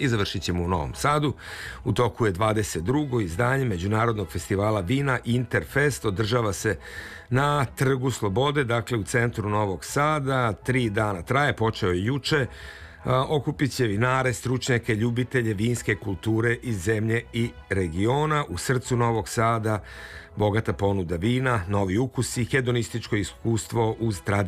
I završit ćemo u Novom Sadu. U toku je 22. izdanje Međunarodnog festivala vina Interfest. Održava se na Trgu Slobode, dakle u centru Novog Sada. 3 dana traje, počeo je juče. Okupit će vinare, stručnjake, ljubitelje vinske kulture iz zemlje i regiona. U srcu Novog Sada bogata ponuda vina, novi ukusi, hedonističko iskustvo uz tradiciju